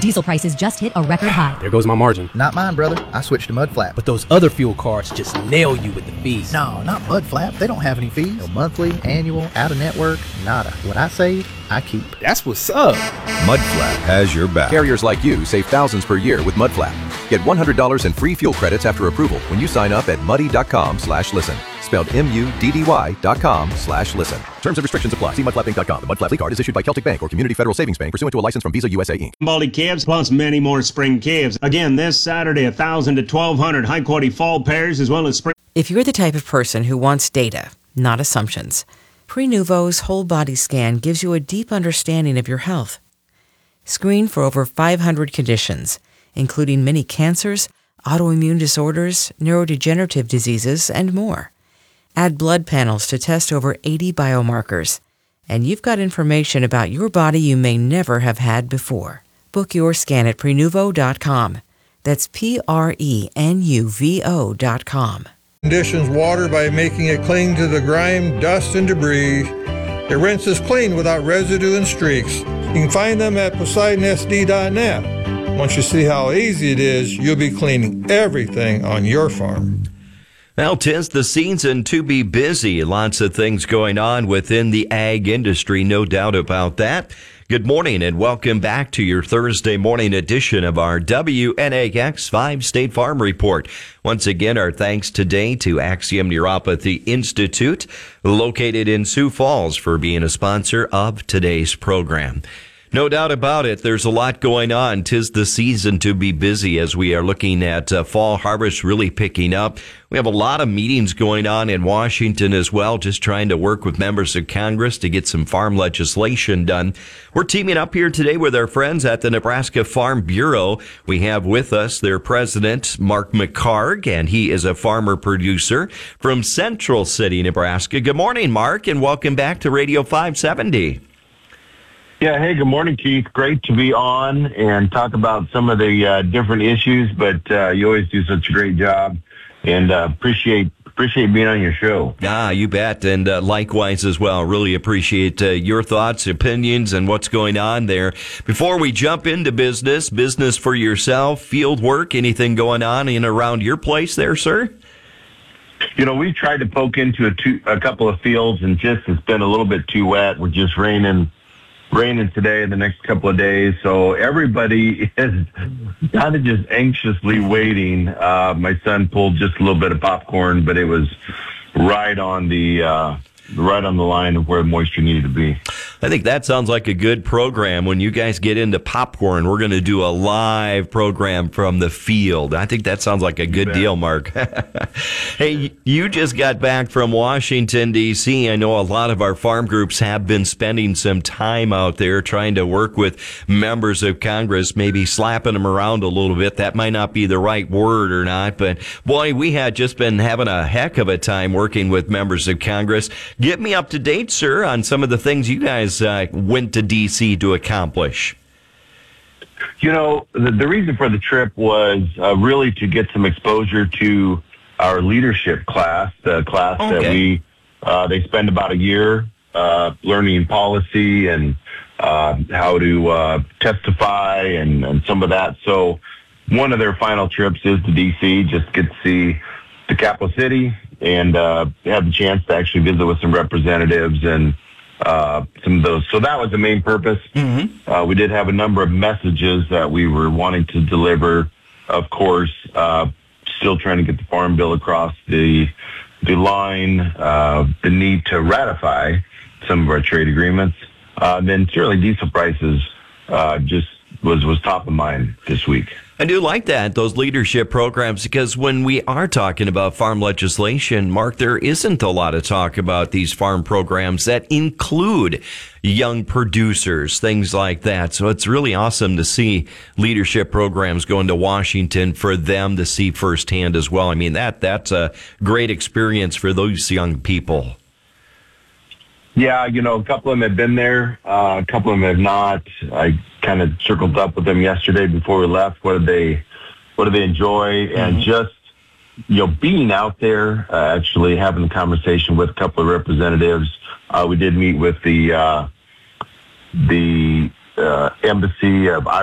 Diesel prices just hit a record high. There goes my margin. Not mine, brother. I switched to Mudflap. But those other fuel cards just nail you with the fees. No, not Mudflap. They don't have any fees. No monthly, annual, out-of-network, nada. What I save, I keep. That's what's up. Mudflap has your back. Carriers like you save thousands per year with Mudflap. Get $100 in free fuel credits after approval when you sign up at muddy.com/listen. Spelled MUDDY.com/listen. Terms and restrictions apply. See mudflappinc.com. The Mudflap card is issued by Celtic Bank or Community Federal Savings Bank pursuant to a license from Visa USA Inc. Baldy calves plus many more spring calves. Again, this Saturday, 1,000 to 1,200 high-quality fall pairs as well as spring. If you're the type of person who wants data, not assumptions, Prenuvo's whole body scan gives you a deep understanding of your health. Screen for over 500 conditions, including many cancers, autoimmune disorders, neurodegenerative diseases, and more. Add blood panels to test over 80 biomarkers, and you've got information about your body you may never have had before. Book your scan at Prenuvo.com. That's Prenuvo.com. Conditions water by making it cling to the grime, dust, and debris. It rinses clean without residue and streaks. You can find them at PoseidonSD.net. Once you see how easy it is, you'll be cleaning everything on your farm. Well, 'tis the season to be busy. Lots of things going on within the ag industry, no doubt about that. Good morning and welcome back to your Thursday morning edition of our WNAX 5 State Farm Report. Once again, our thanks today to Axiom Neuropathy Institute, located in Sioux Falls, for being a sponsor of today's program. No doubt about it, there's a lot going on. 'Tis the season to be busy as we are looking at fall harvest really picking up. We have a lot of meetings going on in Washington as well, just trying to work with members of Congress to get some farm legislation done. We're teaming up here today with our friends at the Nebraska Farm Bureau. We have with us their president, Mark McHargue, and he is a farmer producer from Central City, Nebraska. Good morning, Mark, and welcome back to Radio 570. Yeah, hey, good morning, Keith. Great to be on and talk about some of the different issues, but you always do such a great job, and appreciate being on your show. Ah, you bet, and likewise as well. Really appreciate your thoughts, opinions, and what's going on there. Before we jump into business for yourself, field work, anything going on in around your place there, sir? You know, we tried to poke into a couple of fields, and just it's been a little bit too wet. We're just raining today and the next couple of days, so everybody is kind of just anxiously waiting. My son pulled just a little bit of popcorn, but it was right on the line of where moisture needed to be. I think that sounds like a good program. When you guys get into popcorn, we're going to do a live program from the field. I think that sounds like a good deal, Mark. Hey, you just got back from Washington, D.C. I know a lot of our farm groups have been spending some time out there trying to work with members of Congress, maybe slapping them around a little bit. That might not be the right word or not, but boy, we had just been having a heck of a time working with members of Congress. Get me up to date, sir, on some of the things you guys went to D.C. to accomplish. You know, the reason for the trip was really to get some exposure to our leadership class, the class that they spend about a year learning policy and how to testify and some of that. So one of their final trips is to D.C., just get to see the capital city and have the chance to actually visit with some representatives and some of those. So that was the main purpose. Mm-hmm. We did have a number of messages that we were wanting to deliver. Of course, still trying to get the Farm Bill across the line, the need to ratify some of our trade agreements. Then certainly diesel prices just was top of mind this week. I do like that, those leadership programs, because when we are talking about farm legislation, Mark, there isn't a lot of talk about these farm programs that include young producers, things like that. So it's really awesome to see leadership programs going to Washington for them to see firsthand as well. I mean, that's a great experience for those young people. Yeah, you know, a couple of them have been there, a couple of them have not. I kind of circled up with them yesterday before we left. What do they enjoy? Mm-hmm. And just, you know, being out there, actually having a conversation with a couple of representatives. We did meet with the embassy of